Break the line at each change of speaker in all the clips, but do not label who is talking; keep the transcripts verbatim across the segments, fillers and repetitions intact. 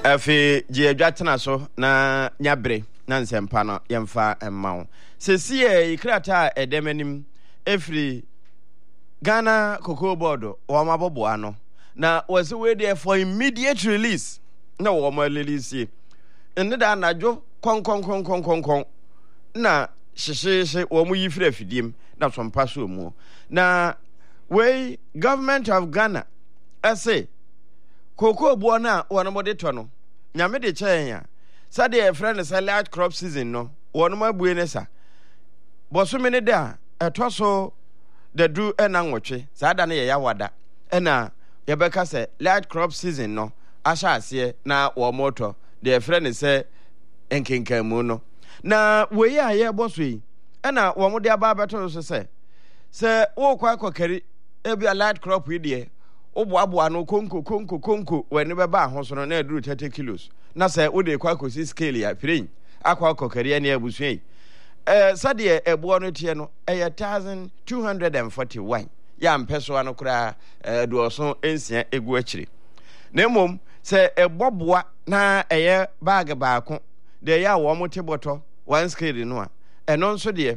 Afi je dwatena so na nyabre na nsempa no yemfa emma wo. Sesi e ikrata edemanim efri Ghana Cocoa Board o mabobo ano na wase we there for immediate release na wo ma release enne da anadwo kon kon kon kon kon kon na hyehyehye wo mu yifira afidiem na sompa so mu na we government of Ghana ase Cocoa Board na wono mode to no nyame de chen ya sade e friend say large crop season no wono ma bue ne sa boso me ne da etoso the do ena nwotwe sada na ye ya wada ena ye beka say large crop season no asha ase na wo moto the friend say enkenkan mu no na we ya ye boso yi ena wo mo de aba beto so say say wo kwa kokari e bia large crop yi de oboaboa no konko konko konko wani beba ahoso no na eduru thirty kilos na say wo de kwa kosi scale ya pirin akwa kokari ne abusuai eh sade ebo no tie no eh one thousand two hundred forty-one ya mpeso ano kura eh duoso ensia egu akire na mom say eboboa na eye bag baako de ya wo moteboto one scale no a eno nso de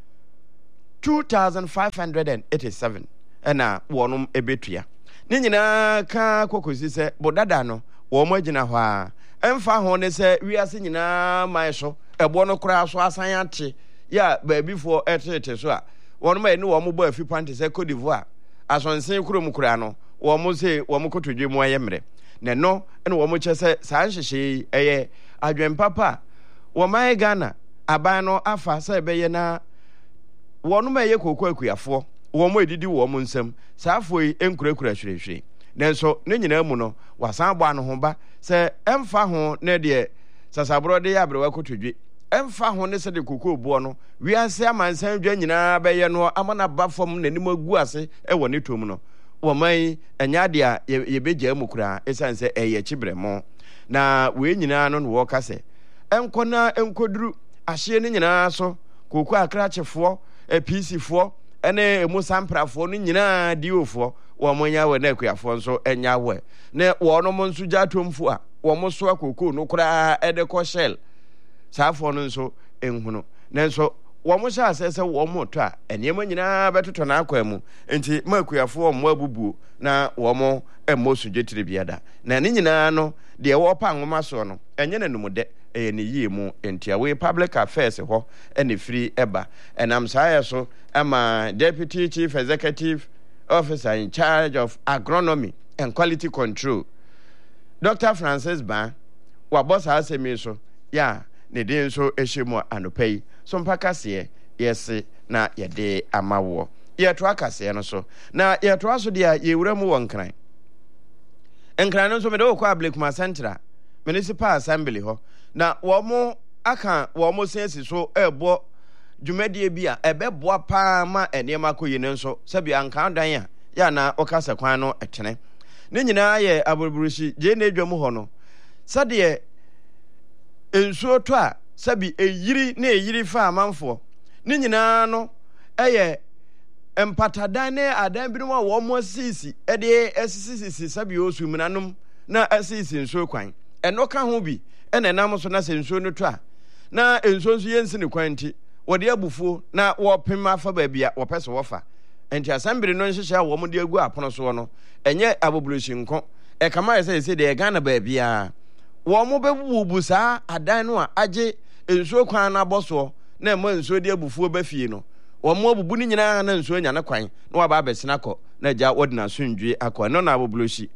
two thousand five hundred eighty-seven ena wonum ebetua ni nyina ka kokosi se bodada no wo mo agina ho a emfa ho ne se wiase nyina man so ebo no kura so asan ate ya baabi fo etete so a won ma ni wo mo bo afi pante se Cote d'Ivoire asonsen kuro mu kura no wo mo se wo mo kotodwe mu ayemre ne no ene wo mo che se san hyehye eye adwen papa wo mai Ghana aban no afa se beye na won ma ye kokko akuafo wo mo edidi wo mo nsam saafoi enkurakura hwehwe nenso ne nyina mu no wasan bɔ ano ho ba se emfa ho ne de sasabro de ya brewa kotodwe emfa ho ne se de kokko buo no wiase amansan dwa nyina bɛyɛ no amana ba fam nanim agu ase e wɔ ne tom no wo mai enya de a ye begya mu kura esan se eye chibremo na we nyina no no wo ka se enkona enkoduru ahye ne nyina so kokko akrachefo e P C fo ene emu samprafo no nyina diofo wo monya we na akuafo nso enya we ne wo no mo nso gyatomfo a wo mo so akoko no kura ede ko shell saafo no nso enhunu ne nso wo mo sha asese wo mo to a enema nyina betoto na akwa mu enti ma akuafo wo mo abubuo na wo mo emmo sugjetire biada na ne nyina no de wo pa nwoma so no enye nanum de eye ne yie mu entia we public affairs ho ene free eba enam saye so ama deputy chief executive officer in charge of agronomy and quality control Doctor Francis Ban wa boss asemi so ya ne den so ehemu anopai so mpaka se yesi na yede amawo yeto akase no so na yeto aso dia yewura mu wonkran enkran no so me de okwa Ablekuma Central Municipal Assembly ho na wo mo aka wo mo sensi so ebo dwumadie bia ebeboa pa ma enema koyi ne nso sabi anka dan ya ya na okasa kwan no etene ne nyina ye aburburushi je na edwam ho no sade ensuo to a sabi eyiri na eyiri fa amanfo ne nyina no eye empatadan ne adan bi no wo mo sisi ede esisisi sabi osumnanom na asisi nsuo kwan eno ka ho bi ene nam so na sensuo no to a na ensuo nso yensi ne kwanti wode abufuo na wo pem afa baabia wo pese wo fa enti asambere no nhyehyɛ wo mo de agu apono so no enye abobulushi nko e kama yɛ sɛ de Ghana baabia wo mo bebubu saa adan no a age ensuo kwan na boso na ma ensuo de abufuo ba fie no wo mo abubu ni nyina na ensuo nya ne kwan na wa ba abesena kɔ na gya wodina sundwe akɔ no na abobulushi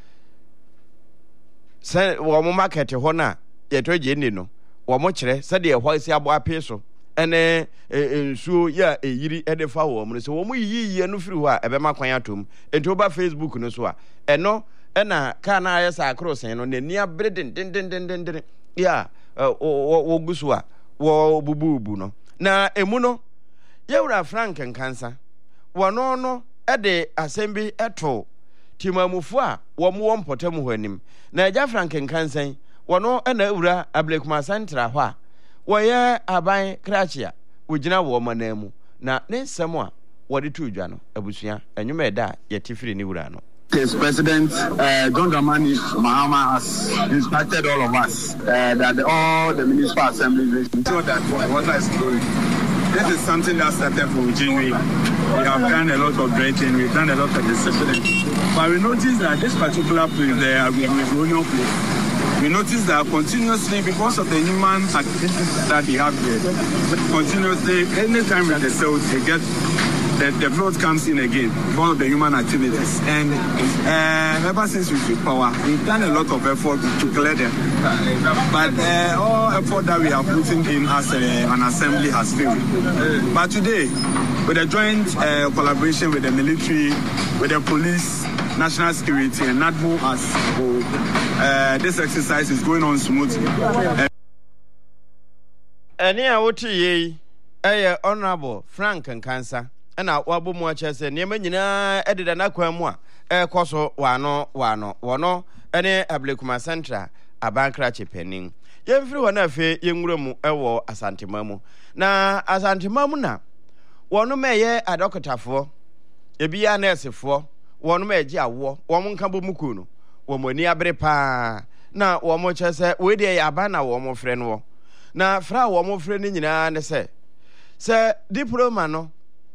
sɛ wo mo market ho na yeto je ni no wo mo kyerɛ sɛ de ɛhɔ si abo ape so ene ensuo ya eyiri ede fa wo mo so wo mo yiyi no firi ho a ebe makwan atom enti oba Facebook no so a eno ena ka na ayesa akrosen no nani abre den den den den den ya wo gusu a wo bububu no na emu no yewura Frank Nkansa wo no no ede asembi eto timamufo a wo mo wo mpotam ho anim na eja Frank Nkansa wo no ena ewura Ablekuma Central ho a woye aban krachia wogina wo manamu na ne nsɛm a wode to dwa no abusua enwuma eda ye tifiri ni wura no
Yes, President uh, John Dramani Mahama has instructed all of us uh, that all the municipal assemblies ensure that water is flowing. This is something that started from January. We have done a lot of dredging, we've done a lot of discipline. But we noticed that this particular place, the Agricultural place, we noticed that continuously, because of the human activities that they have here, continuously, anytime with the cells, they get The, the flood comes in again, one of the human activities. And uh, ever since we took power, we've done a lot of effort to clear them. But uh, all effort that we have put in as a, an assembly has failed. But today, with a joint uh, collaboration with the military, with the police, national security, and NADMO as uh, this exercise is going on smoothly.
Any awoti ye Honorable Frank Nkansa. Ana wabo mu acha se niema nyina ededa na kwan mu a ekoso wano wano wono ene Ablekuma Central Abankra Chepenin yemfiri wona afi yenwura mu ewo Asantema mu na Asantema mu na wono meye adokotafo ebia nursefo wono meje awo womo nka bo muku no womo ni abere pa na womo che se we de ya aba na womo frɛ no na fra womo frɛ ni nyina ne se se diploma no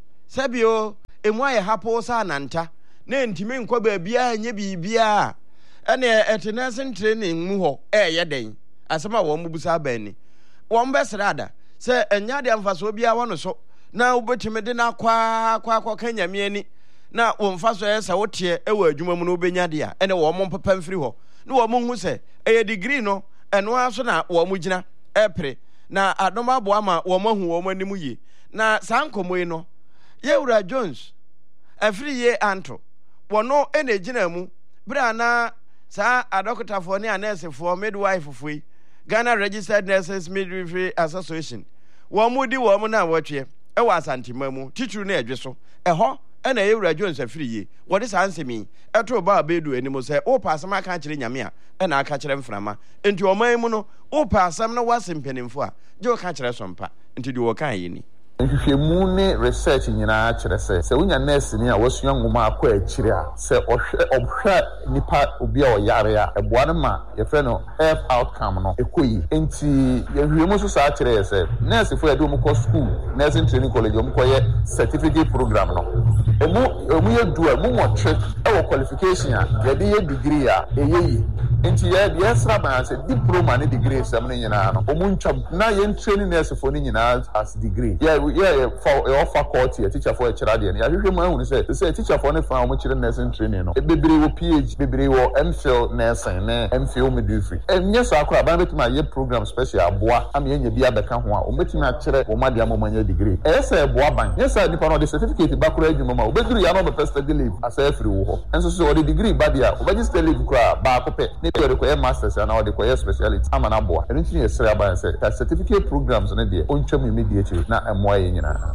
Sabio, emu aye hapo sa nanta na ntimi nkwa baabia anye bibia ene etnessing training mu ho eye den asema wo mubusa bani wo mbesrada se enya de amfaso bia wono so na ubetime de na kwa kwa kwa kanyame ani na wo mfaso esa wote ewa adwuma mu no obenya de a ene wo mpepa mfiri ho na wo hu se eye degree no eno aso na wo mugina epre na adoma bo ama wo mahu wo manimu yi na sankomoyi no Yewura Jones afri ye anto wono ene gina mu bra na sa adokotafo ne anesefo midwife foi Ghana Registered Nurses Midwifery Association wo mudi wo mu na wotwe e wa Asantema mu titru na edwe so eho ena Yewura Jones afri ye wode sa ansemi eto ba bedu enimo se wo pa asem aka kire nyame a ena aka kire mframa enti oman mu no wo pa asem na wasempenimfo a je wo ka kire sompa enti di wo kan yi ni
nhwehwɛmu ne research nyinaa kyerɛ sɛ sɛ wonya nurse ni a wasua nwoma akɔ akyire a sɛ ɔhwɛ ɔhwɛ nipa obi a ɔyare a ɛboa no ma yɛfrɛ no health outcome no ɛkɔ yi nti yɛhwehwɛmu so saa kyerɛ yɛ sɛ nurse fo yɛde wɔn kɔ school nursing training college wɔn kɔyɛ certificate program no ɛmu ɛmu yɛ du a mu wɔtwe ɛwɔ qualification a yɛde yɛ degree a ɛyɛ yi nti yɛ deɛ ɛsra ban sɛ diploma ne degree sɛm no nyinaa no ɔmu ntwam na yɛn training nurse fo no nyinaa as degree yɛ yeah for your faculty a teacher for a child and ya hwehwɛ mu ahunu sɛ sɛ teacher for ne fa wɔn kyerɛ nursing training no bebree wɔ PhD bebree wɔ M Phil nursing ne M Phil midwifery ɛnyɛ saa akora ban betuma ayɛ program special aboa ama yɛnya bi abɛka ho a wɔn betuma akyerɛ wɔn ade ama wɔn anya degree ɛyɛ sɛ ɛboa ban nyɛ sɛ nipa no de certificate ba kora adwuma ma obeduru ya no bɛ study leave asɛ afiri wo hɔ ɛnso so ɔde degree ba dia obɛgye study leave kora baako pɛ ne de kɔyɛ masters ana ɔde kɔyɛ speciality ama na aboa ɛno nti yɛ sɛ aban sɛ ta certificate programs ne deɛ ɔntwam immediately na ɛmoa yɛ nyinaa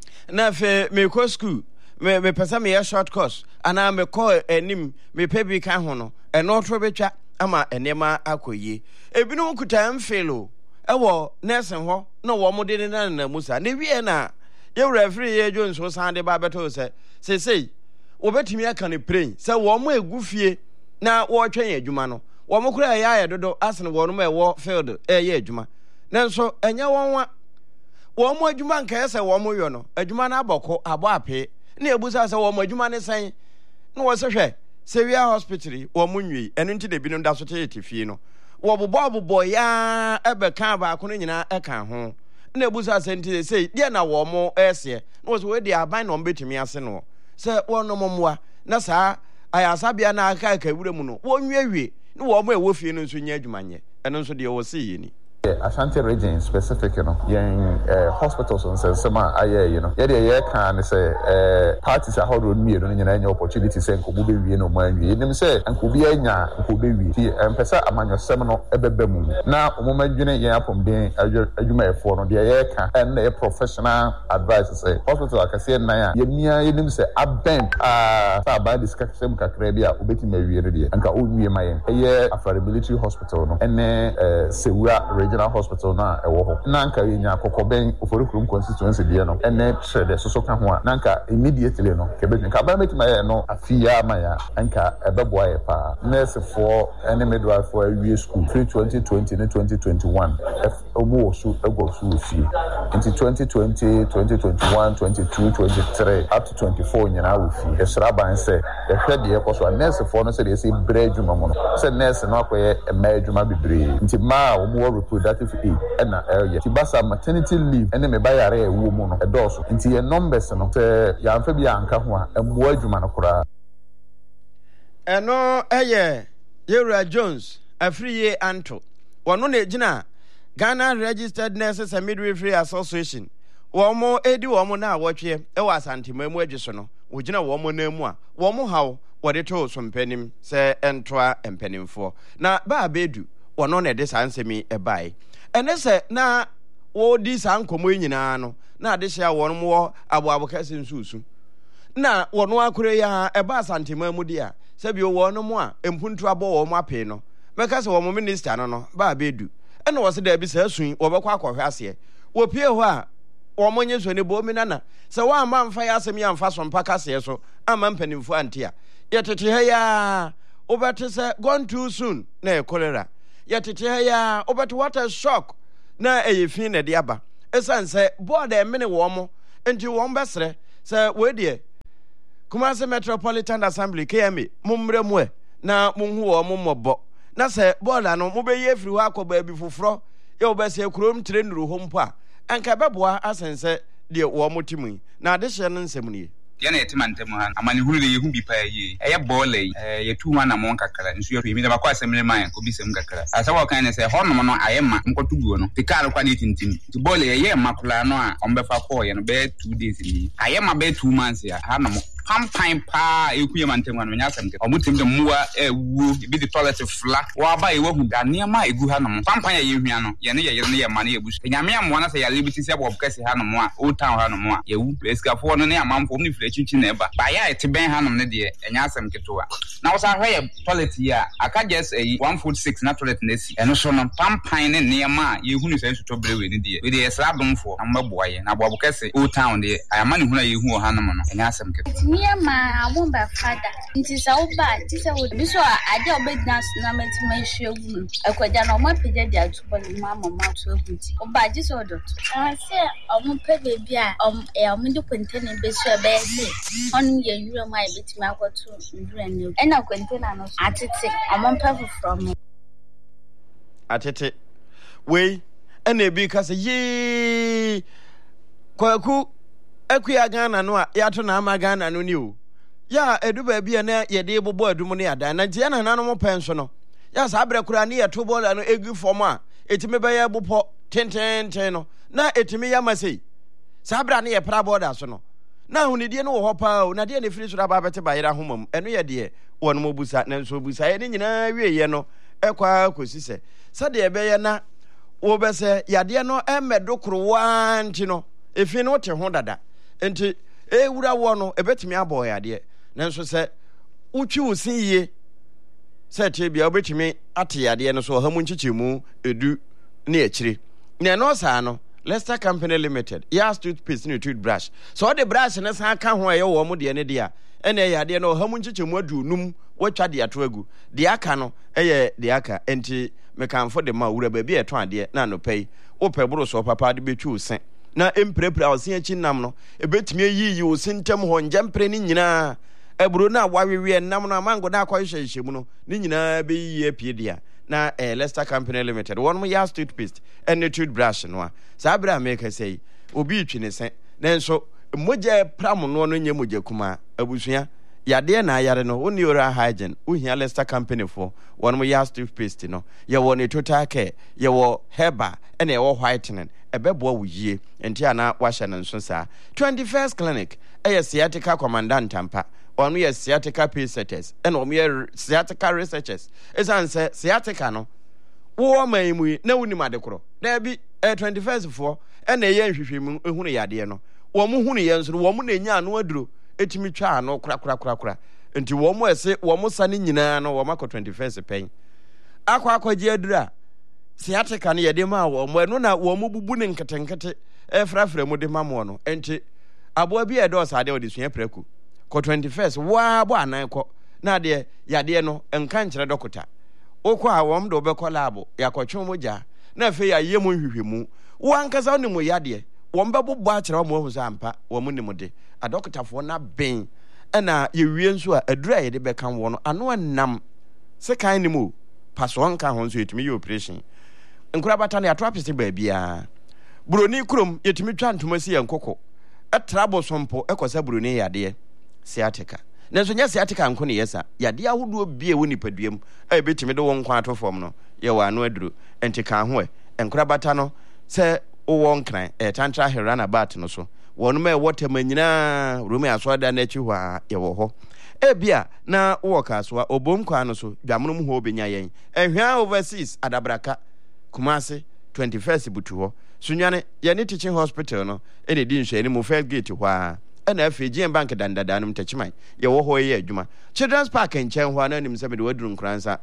na fe me ko school me me pesa me short course ana me ko enim me pe bi kan ho no eno tro betwa ama enema akoyi ebinu kuta mfelo ewo nursing ho na wo mo de na na musa na wie na Yewura free ye Jones so san de ba beto se se sei wo betimi aka ne brain se wo mo egufie na wo twen adwuma no wo mo kura ya ya dodo asene wo no ma wo field e ye adwuma nanso enye wonwa wo mo adwuma nka ese wo mo yo no adwuma na aboko abo ape na ebusa se wo mo adwuma ne sen na wo se hwe Sevia Hospital wo mo nwi eno nti de bi no da so tete fie no wo bobo bobo ya ebe kan ba ko no nyina e kan ho na ebusa se nti se dia na wo mo ese na wo se we dia aban no mbetimi ase no se wo no momoa na saa ayasabia na aka ka wura mu no wo nwie na wo mo e wo fie no nso nya adwuma nye eno nso de wo se yi ni
Ashanti region specific, you know, young uh, hospitals and says some I you know, yeah, yeah, can say uh, parties are how to me, and any opportunities and could be we no mind. You them say and could be a nya, could be we. And Pesa among your seminal ebebemu. Now, moment you know, from being a you may for the air can and a professional advice say hospital like I say na ya near you them say I bent ah by discussion kakrebia ubeti me we ready and ka o wie my yeah after military hospital no and uh Sewura regional hospital na ewo ho nanka yenya kokoben Oforikurum constituency die no ene trade so so ka ho a nanka immediately no kebe nka ba metima ye no afia ma ya nka ebeboa ye pa nurse for ene midwife for awie school twenty twenty ne twenty twenty-one omo so ego so fi into twenty twenty twenty twenty-one twenty-two twenty-three up to twenty-four nyina wo fi esra ban se e hwede ye koso nurse for no se de se breadwuma mo no se nurse no akoye emadwuma bebre nti ma omo reproductive age ena area ti basa maternity leave ene me bayare e wo mo no e doso nti ye numbers no se ya amfa bi anka ho a embo adwuma no kora
eno eye Yewura Jones afriye anto wono na ejina Ghana Registered Nurses and Midwifery Association womo edi womo na awotwe e wa Asantema mu adwiso no wogina womo na mu a womo hawo wode to so mpanim se entoa empanimfo na ba bedu wono na de sansemi e bai ene se na wo di sankomo nyina no na ade hia wono mo aboabo kase nsusu na wono akure ya e ba Asantema mu dia se bi wono mo a empuntu abo wo mo ape no meka se wo mo minister no no ba bedu ene wo se da bi sa sun wo bekwa akọhwe ase wo pie ho a wo mo nyeso ne bo mi nana se wa ma mfa ya asem ya mfa so mpa kase so ama mpanimfo antia yetete ha ya obete se gone too soon na cholera yetete ha ya obete water shock na eyefin na de aba esan se board e mene wo mo enti wo mbesre se we de Kumasi Metropolitan Assembly K M A mumre mwe na munhu wo mo mobo na se board ano mo be ye firi ho akoba bi foforo ye obese kurom tire nuru ho mpo a anka beboa asense de wo mo timu na de hye no nsem nie
ya na yetima ntem ha amane huru de yehu bi pa ye eye bole ye tu ma na mo kakara nsu ye mi da ba kwa asemle man ko bi sem kakara asa wa kan ne se honom no ayema nkotuguo no tikar kwa ne tintim ti bole ye makula no a ombefa ko ye no be two days ni ayema be two months ya ha no pampan pa ekuye mantemwa no nya asem ke omutim de muwa ewu bi the toilet fla wa ba ye wahu da niam a egu ha no pampan ya ye hwia no ye ne ye ye ne ye ma ne ye busu nyame amwa na se ya libiti se bob kase ha no mo a o town ha no mo a ye wu pleskafo no ne amamfo ni fle chichi na eba ba ya ete ben ha no ne de enya asem keto a na wo sa hwe ye toilet ya aka just eh one foot six na toilet na si eno so no pampan ne niam a ye hu ni se suto brewe ni de we de sra domfo ambaboa ye na bob kase o town de ayama ne hu na ye hu ha no mo no enya asem keto
ma amomba fada nti sa oba nti sa wo biso ade obedna na metima hwegu akwaja na omo pede de atubo ni mama ma so eguti oba ji so dot ah se omo pe bebi a om e omo de container be so be se on ye yuro ma e betima akoto ndura ne e na container no atete omo pe from
atete we ene bi ka se yi kwaku akuya Ghana no a yato na ama Ghana no ni o ya edu ba bia na ye de bobo adum ne ada na je na nanu mo penso no ya sa abre kura ne ye to bola no egu fom a etime be ye bopo tenten no na etime ya masei sa abre ne ye pra border so no na hunidie no wo ho pa o na de ne firi so aba bete ba yira homam eno ye de won mo busa na nso busa ye ne nyina wie ye no ekwa kosi se sa de be ye na wo be se yade no emedo kro wanti no efi no te ho dada enti e wura wo no ebetimi aboy ade nanso se utwi usin yie se te bia obetimi ate ade no so hamu nchichemu edu ne akire ne no sa no Leicester Company Limited yes toothpaste ne toothbrush so the brush ne san ka ho aye wo mo de ne dia ene ye ade no hamu nchichemu adu num watwa de ato agu de aka no eye de aka enti mekanfo de ma wura ba bi eto ade na no pay wo pe bro so papa de betwi usin na emprepra osin achi nam no ebetimi yiyi osintam ho njempre ni nyina eburo na wawewe nam no amango na akwahyehye mu no ni nyina be yiyi apie dia na eh, Leicester Company Limited one mo ya toothpaste and toothbrush no a sa bra make say obi twi ne sen nanso moja pram no no nya moja kuma abusua yade na yare no oni ora hygiene uhia Leicester Company for one mo ya toothpaste no ye wo ne total care ye wo heba ene ye wo whitening ebebo awuye enti ana wahye ne nso saa twenty-first clinic eye sciatica commandant tampa onu ye sciatica researchers ene omu ye sciatica researchers esan se sciatica no wo maimu na wuni madekoro na bi eh twenty-first for ene ye nhwehwemu ehunu yade no wo mu hunu ye nso wo mu na nya anu aduro etimi twa anu kura kura kura kura enti wo mu ese wo mu sa ne nyina no wo makọ twenty-first pen akwa akwaji adura sciatica ne yɛde ma wɔ mo ɛno na wɔ mo bubu ne nketenkete ɛfrafra mu de ma mo no enti aboa bi ɛdɔ saade ɔde sua praku kɔ twenty-first waa bɔ anan kɔ na de yadeɛ no enka nkyerɛ dɔkota okɔ a wɔm de obɛkɔ lab yakɔtwe mo gya na afei ayɛ mo nhwehwɛmu wankasa ne mo yadeɛ wɔm bɛbobɔ akyerɛ mo hu sa ampa wɔm ne mo de adɔkotafoɔ na ben ɛna yɛwie nso a aduru a yɛde bɛka wɔ no ano nam sɛ kan ne mu paso nka ho nso yɛtumi yɛ operation nkura bata ne ato apese baabia buroni krom yɛtumi twa ntoma si yɛn kokɔ ɛtra bosompo ɛkɔsa buroni yadeɛ sciatica nanso nya sciatica nko ne yɛsa yadeɛ ahodoɔ bie wɔ nipaduam a yɛbɛtumi de wɔn nkwa ato fam no yɛwɔ ano aduru enti ka ho ɛ nkura bata no sɛ wowɔ nkran ɛ tantra herana bat no so wɔn ma ɛwɔ tema nyinaa rumi asoada na akyi hɔ a yɛwɔ hɔ ebia na wowɔ kasoa obom kwa no so dwamono mu hɔ obenya yɛn ɛhwea overseas adabraka kumase twenty-first butu hɔ sunwane yɛne teaching hospital no ɛne di nhwɛni mu first gate hɔ a ɛna afei G M Bank dandada no mtachiman yɛwɔ hɔ yɛ adwuma Children's Park nkyɛn hɔ a na nim sɛ mede waduru nkransa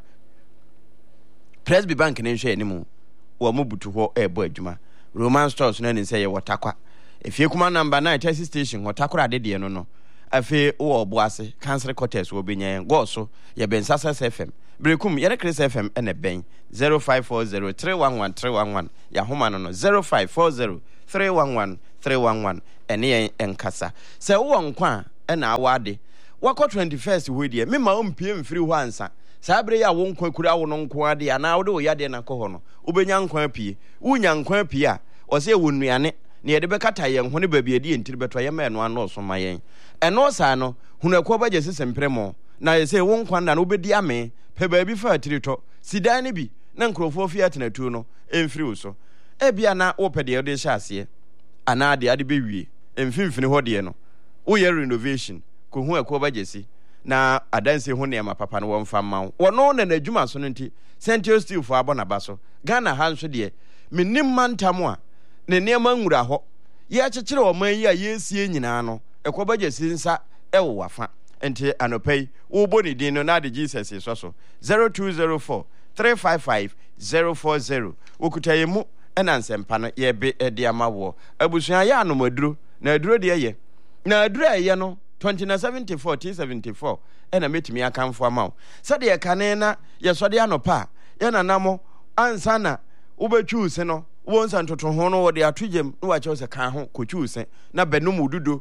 Presby Bank ne nhwɛni mu wɔ mo butu hɔ ɛbɔ adwuma Roman Stores no ne sɛ yɛwɔ takwa efie kuma number nine taxi station hɔ takora ade de no no afei wɔ Boase Council Quarters wɔ benya go so yɛ ben Sasa F M Brekum yɛre Chris F M ɛna ben zero five four zero three one one three one one ya homa no no zero five four zero three one one three one one ɛne yɛn ɛnkasa sɛ wowɔ nkwa ɛna awade wakɔ twenty-first hɔ deɛ mema ompie mfiri hɔ ansa saa bere ya wo nkwa kura wo no nko ade ana wo de wo yade na kɔ hɔ no wobenya nkwa pie wonya nkwa pie a ɔsɛ wo nnuane ne yɛde bɛkata yɛn ho ne baabi adi ntiri bɛtɔ yɛ ma ɛno ano so ma yɛn ɛno saa no hunu akɔ bagye sesempere mo na yɛsɛ wo nkwa nda no wobɛdi ame pɛ baabi fa atiri tɔ sidan ne bi na nkurɔfoɔ fi atenatu no ɛmfiri wo so ebia na wopɛ deɛ wode hyɛ aseɛ anaa deɛ ade bɛwie mfimfini hɔ deɛ no woyɛ renovation kɔhu akɔ bagye si na adanse ho nneɛma papa no wɔmfa ma wo wɔno na n'adwuma so no nti Central Steel fo abɔ naba so Ghana ha nso deɛ mennim mantam a ne nneɛma nwura hɔ yɛakyekyere ɔman yi a yɛsie nyinaa no ɛkɔ bagye si nsa ɛwɔ wafa enti anɔpa yi wobɔ ne din no na ade Jesus so so zero two zero four three five five zero four zero wokuta yɛ mu ɛna nsɛmpa no yɛbe ɛde ama wɔ abusua yɛ anomaduro na aduro deɛ yɛ na aduro a ɛyɛ no twenty na seventy-four T seventy-four ɛna metumi akamfo ama wo sɛdeɛ kane na yɛsɔde anɔpa a yɛna namo ansa na wobɛtwiw se no wo nsa ntoto ho no wɔde atogyem na wakyɛw sɛ kan ho kɔtwiw se na bɛnom dudo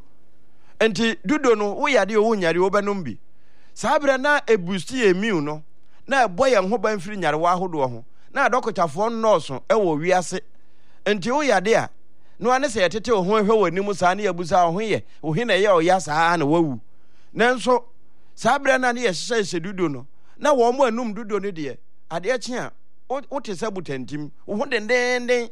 enti dudo no woyade wo nyare wo bɛnom bi saa bere na ebusti emiu no na ɛbɔ yɛn ho ban firi nyare wa ahodoɔ ho na adɔkotafoɔ nɔɔso ɛwɔ wiase enti woyade a no ane sɛ yɛtete wo ho hwɛ wɔ anim saa ne yɛbusa wo ho yɛ wo he na ɛyɛ ɔya saa na wawu nanso saa bere na ne yɛhyehyɛ hyɛ dudo no na wɔn mo anum dudo no deɛ adeɛ kye a wote sɛ butantim wo ho dendenden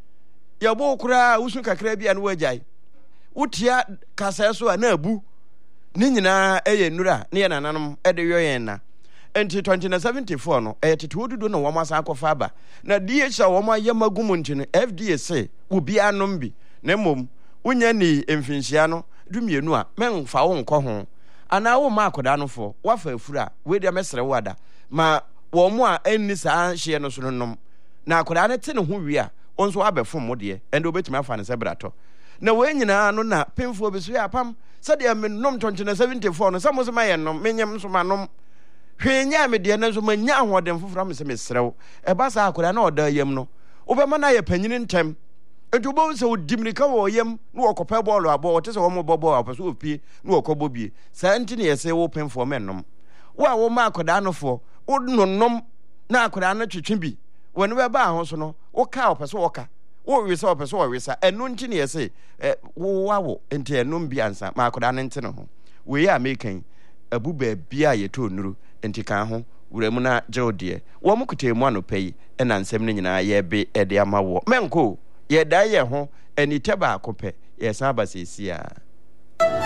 yɛbɔ koraa wusu kakra bi a no wagyae wotia kasa so a na abu ne nyinaa ɛyɛ nnura ne yɛ nananom ɛde yɔ yɛn na enti twenty na seventy-four no ɛyɛ tete wodudo na wɔn asa akɔfa aba na D H a wɔn ayɛ magum nti no F D A sɛ obi anom bi na mmom wonya ni mfinhyia no dumienu a menfa wo nkɔ ho ana wo ma akoda no fo wafa afuru a we de mesere wada ma wɔn mo a enni saa hye no so no nom na akoda ne te ne ho wi a onso abɛfom mo de ende obetumi afa ne sɛ brato na we nyinaa no na pemfo bi so ya pam sɛ de me nom twenty na seventy-four no sɛ mo so ma yɛ nom menyam so ma nom hwenya me de na so manya ahoden foforo me sɛ mesrew ɛba sa akoda na ɔda yam no obɛma na yɛ panyini ntɛm edu bo sɛ odimrika wɔ yam na wɔkɔpɛ bɔɔlo abɔ wɔte sɛ wɔn bɔ bɔɔlo apɛ so opie na wɔkɔbɔ bie saa nti ne yɛsɛ wo pemfo mennom wo a wo ma akoda no fo wo nonnom na akoda no twetwe bi wɔne bɛba ho so no wo ka opɛ so wɔka wo wi sɛ opɛ so wo wi sa ɛno nti ne yɛsɛ wo wawo nti ɛnom bi ansa ma akoda no nti no ho we ya mekan abu ba bia yɛtɔ nuru nti kan ho wuramu na gyeodeɛ wɔ mo kutemu anɔpa yi ɛna nsɛm no nyinaa yɛbe ɛde ama wɔ menko yɛda yɛ ho anitɛ baako pɛ yɛsan aba sɛsia